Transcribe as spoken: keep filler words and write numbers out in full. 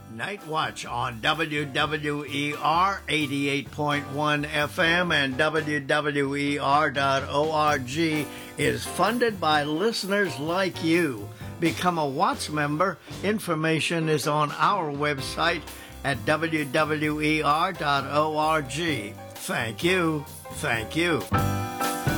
Night Watch on W W E R eighty-eight point one F M and W W E R dot org is funded by listeners like you. Become a Watts member. Information is on our website at W W E R dot org. Thank you. Thank you.